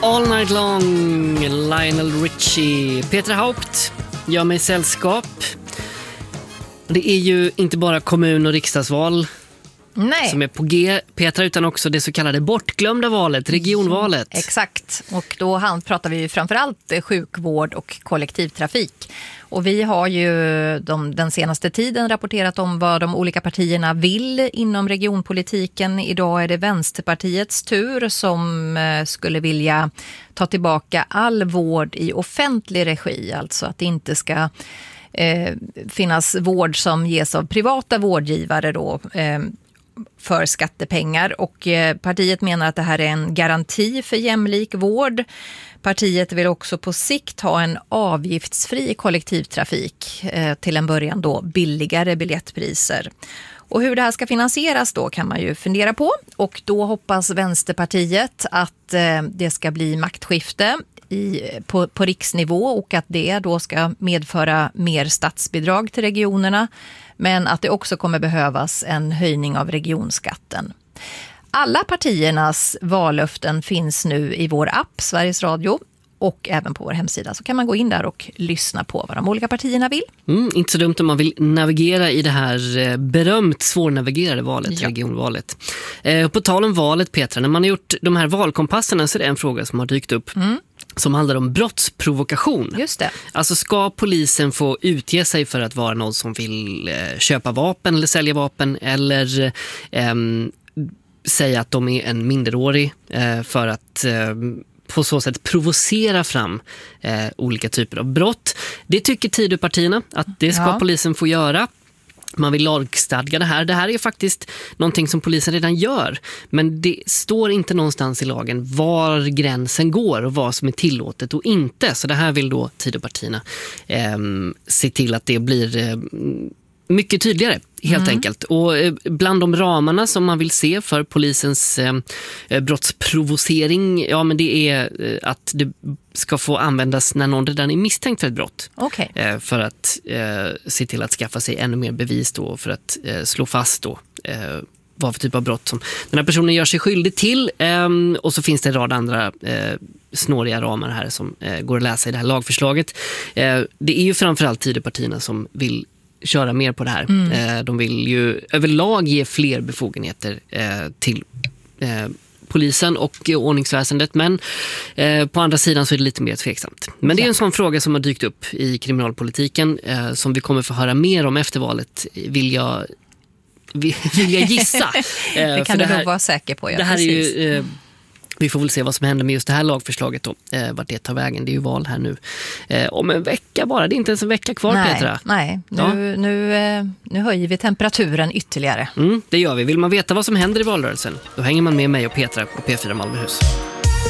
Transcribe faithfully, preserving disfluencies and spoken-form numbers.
All Night Long, Lionel Richie. Petra Haupt gör mig sällskap. Det är ju inte bara kommun- och riksdagsval Nej. som är på G, Petra, utan också det så kallade bortglömda valet, regionvalet. Mm, exakt, och då han pratar vi ju framförallt sjukvård och kollektivtrafik. Och vi har ju de, den senaste tiden rapporterat om vad de olika partierna vill inom regionpolitiken. Idag är det Vänsterpartiets tur som eh, skulle vilja ta tillbaka all vård i offentlig regi. Alltså att det inte ska eh, finnas vård som ges av privata vårdgivare då, eh, för skattepengar, och eh, partiet menar att det här är en garanti för jämlik vård. Partiet vill också på sikt ha en avgiftsfri kollektivtrafik, eh, till en början då billigare biljettpriser. Och hur det här ska finansieras då kan man ju fundera på, och då hoppas Vänsterpartiet att eh, det ska bli maktskifte i, på, på riksnivå, och att det då ska medföra mer statsbidrag till regionerna, men att det också kommer behövas en höjning av regionskatten. Alla partiernas vallöften finns nu i vår app Sveriges Radio och även på vår hemsida, så kan man gå in där och lyssna på vad de olika partierna vill. Mm, inte så dumt om man vill navigera i det här berömt svårnavigerade valet, ja. regionvalet. Eh, på tal om valet, Petra, när man har gjort de här valkompasserna så är det en fråga som har dykt upp. Mm. Som handlar om brottsprovokation. Just det. Alltså, ska polisen få utge sig för att vara någon som vill eh, köpa vapen eller sälja vapen, eller eh, säga att de är en minderårig eh, för att eh, på så sätt provocera fram eh, olika typer av brott. Det tycker Tidöpartierna att det ska ja. polisen få göra. Man vill lagstadga det här. Det här är faktiskt någonting som polisen redan gör. Men det står inte någonstans i lagen var gränsen går och vad som är tillåtet och inte. Så det här vill då Tidöpartierna eh, se till att det blir eh, mycket tydligare, helt mm. enkelt. Och eh, bland de ramarna som man vill se för polisens eh, brottsprovocering, ja, men det är eh, att det ska få användas när någon redan är misstänkt för ett brott. Okay. Eh, för att eh, se till att skaffa sig ännu mer bevis då, för att eh, slå fast då eh, vad för typ av brott som den här personen gör sig skyldig till. Eh, och så finns det en rad andra eh, snåriga ramar här som eh, går att läsa i det här lagförslaget. Eh, det är ju framförallt Tidöpartierna som vill köra mer på det här. Mm. Eh, de vill ju överlag ge fler befogenheter eh, till eh, polisen och eh, ordningsväsendet, men eh, på andra sidan så är det lite mer tveksamt. Men det är en sån fråga som har dykt upp i kriminalpolitiken eh, som vi kommer få höra mer om efter valet, vill jag, vill jag gissa. Eh, det kan du nog vara säker på. Ja, det här precis. är ju... Eh, Vi får väl se vad som händer med just det här lagförslaget då, eh, vart det tar vägen. Det är ju val här nu. Eh, om en vecka bara, det är inte ens en vecka kvar, nej, Petra. Nej, nu, ja. nu, eh, nu höjer vi temperaturen ytterligare. Mm, det gör vi. Vill man veta vad som händer i valrörelsen, då hänger man med mig och Petra på P fyra Malmöhus.